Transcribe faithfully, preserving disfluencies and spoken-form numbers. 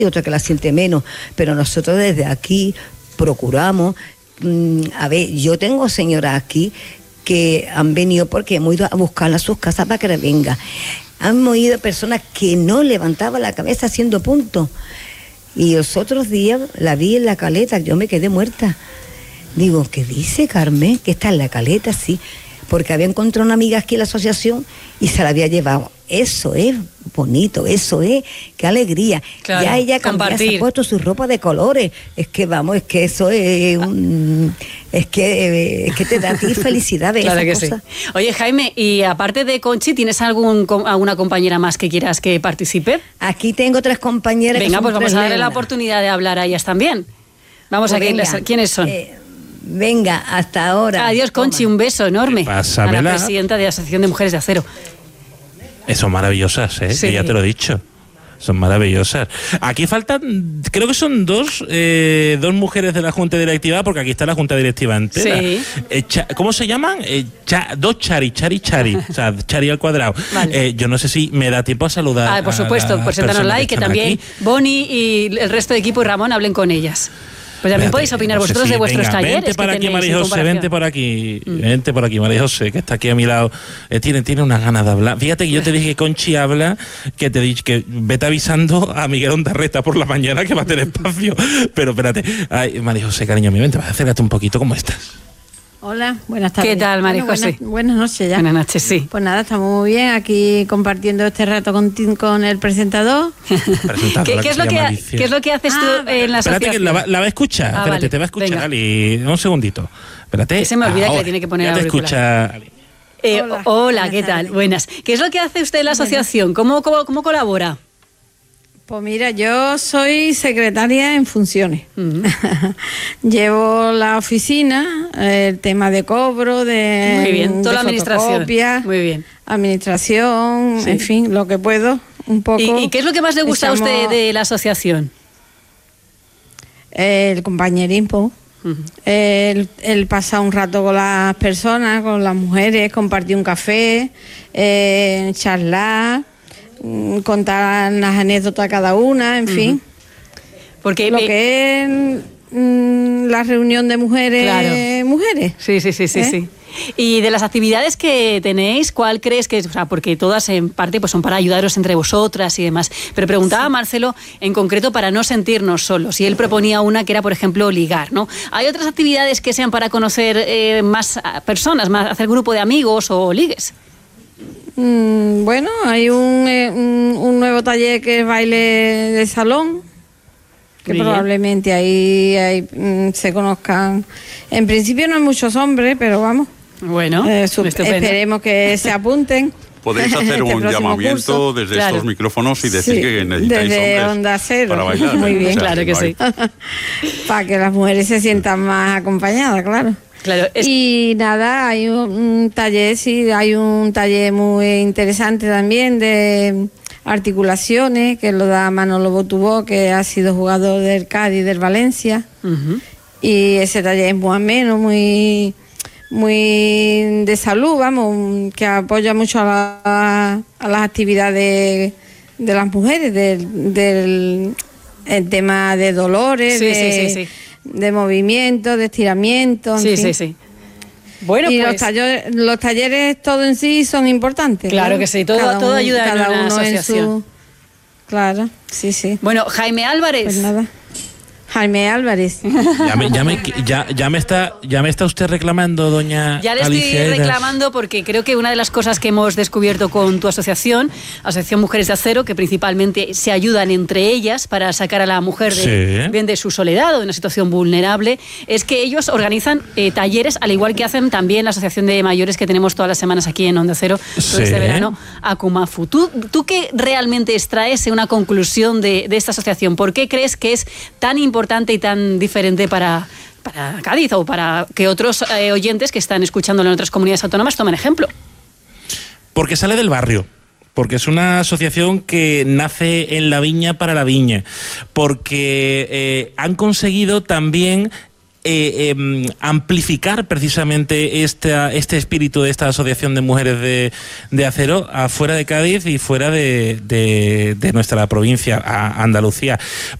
y otra que la siente menos, pero nosotros desde aquí procuramos, mmm, a ver, yo tengo señoras aquí que han venido porque hemos ido a buscarla a sus casas para que le venga. Han oído personas que no levantaban la cabeza haciendo puntos. Y los otros días la vi en la caleta, yo me quedé muerta. Digo, ¿qué dice Carmen? Que está en la caleta, sí. Porque había encontrado una amiga aquí en la asociación y se la había llevado. Eso es bonito, eso es, qué alegría. Claro, ya ella cambió, se ha puesto su ropa de colores. Es que vamos, es que eso es un, es que es que te da a ti felicidad de claro esa que cosa. Sí. Oye, Jaime, y aparte de Conchi, ¿tienes algún alguna compañera más que quieras que participe? Aquí tengo tres compañeras. Venga, que pues vamos a darle leonas. la oportunidad de hablar a ellas también. Vamos pues a venga, quiénes, quiénes son. Eh, venga, hasta ahora. Adiós, Conchi, un beso enorme. Pasa, a la Mela. presidenta de la Asociación de Mujeres de Acero. Son maravillosas, ¿eh? Sí. Que ya te lo he dicho. Son maravillosas. Aquí faltan, creo que son dos eh, dos mujeres de la Junta Directiva, porque aquí está la Junta Directiva entera. Sí. Eh, cha, ¿Cómo se llaman? Eh, cha, dos Chari, Chari, Chari. O sea, Chari al cuadrado. Vale. Eh, yo no sé si me da tiempo a saludar. Ah, por supuesto, a por sentarnos like, que, que también aquí. Boni y el resto de equipo y Ramón hablen con ellas. Pues también podéis opinar no sé vosotros si, de vuestros venga, talleres. Vente para aquí, María José, vente por aquí. Mm. Vente por aquí, María José, que está aquí a mi lado. Eh, tiene, tiene unas ganas de hablar. Fíjate que yo te dije que Conchi habla, que te dije que vete avisando a Miguel Ondarreta por la mañana que va a tener espacio. Pero espérate. Ay, María José, cariño mío, vente, acércate un poquito. ¿Cómo estás? Hola, buenas tardes. ¿Qué tal, María bueno, José? Buenas, buenas noches ya. Buenas noches, sí. Pues nada, estamos muy bien aquí compartiendo este rato con, con el presentador. ¿Qué, ¿qué, es lo que, ¿Qué es lo que haces tú ah, en la espérate asociación? que la, la va a escuchar. Ah, espérate, vale. te va a escuchar, venga. Ali. Un segundito. Espérate. Que se me olvida ahora, que le tiene que poner ya te escucha, Ali. Eh, hola, hola ¿qué tal? Tardes. Buenas. ¿Qué es lo que hace usted en la asociación? ¿Cómo, cómo, cómo colabora? Pues mira, yo soy secretaria en funciones. Uh-huh. Llevo la oficina, el tema de cobro, de, Muy bien, toda de la administración. Muy bien. Administración, sí. En fin, lo que puedo, un poco. ¿Y, y qué es lo que más le gusta Estamos, a usted de la asociación? El compañerismo. Uh-huh. El, el pasar un rato con las personas, con las mujeres, compartir un café, eh, charlar, contar las anécdotas a cada una, en uh-huh. fin. Porque lo me... que es mm, la reunión de mujeres, claro. mujeres. Sí, sí, sí, sí, ¿Eh? sí. Y de las actividades que tenéis, ¿cuál crees que es? O sea, porque todas en parte pues son para ayudaros entre vosotras y demás. Pero preguntaba a sí. Marcelo en concreto para no sentirnos solos. Y él proponía una que era, por ejemplo, ligar, ¿no? ¿Hay otras actividades que sean para conocer eh, más personas, más hacer grupo de amigos o ligues? Mm, bueno, hay un, eh, un, un nuevo taller que es baile de salón, que Bien. probablemente ahí, ahí mm, se conozcan. En principio no hay muchos hombres, pero vamos. Bueno, eh, sub- esperemos que se apunten. Podéis hacer este un llamamiento curso. desde claro. estos micrófonos y decir sí, que necesitáis desde hombres Onda Cero. para bailar. Muy bien, o sea, claro que, que sí. Para que las mujeres se sientan más acompañadas, claro. Claro, es... Y nada, hay un, un taller, sí, hay un taller muy interesante también de articulaciones, que lo da Manolo Botubó, que ha sido jugador del Cádiz y del Valencia. Uh-huh. Y ese taller es muy ameno, muy, muy de salud, vamos, que apoya mucho a, la, a las actividades de las mujeres, del, del el tema de dolores, sí, de... sí, sí, sí. de movimiento, de estiramiento, en sí, fin. sí, sí. Bueno, y pues... los talleres, los talleres todo en sí son importantes. Claro, claro que sí, todo, cada todo uno, ayuda cada en una uno asociación. En su... Claro, sí, sí. Bueno, Jaime Álvarez. Pues nada. Jaime Álvarez. Ya me, ya, me, ya, ya, me está, ya me está usted reclamando, doña Ya le Alicia estoy Eras. reclamando porque creo que una de las cosas que hemos descubierto con tu asociación, Asociación Mujeres de Acero, que principalmente se ayudan entre ellas para sacar a la mujer de, sí. bien de su soledad o de una situación vulnerable, es que ellos organizan eh, talleres, al igual que hacen también la Asociación de Mayores que tenemos todas las semanas aquí en Onda Cero, todo sí. este verano, Akumafu. ¿Tú, ¿Tú qué realmente extraes una conclusión de, de esta asociación? ¿Por qué crees que es tan importante importante y tan diferente para, para Cádiz o para que otros eh, oyentes que están escuchándolo en otras comunidades autónomas tomen ejemplo? Porque sale del barrio. Porque es una asociación que nace en la viña para la viña. Porque eh, han conseguido también eh, eh, amplificar precisamente esta, este espíritu de esta asociación de mujeres de, de acero afuera de Cádiz y fuera de, de, de nuestra provincia, a Andalucía.